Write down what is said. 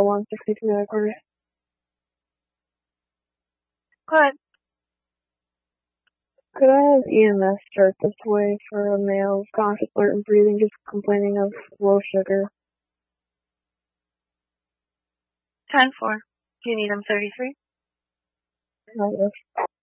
162 headquarters. Go ahead. Could I have EMS start this way for a male conscious, alert, and breathing, just complaining of low sugar? 10-4. Do you need him 33? Yes.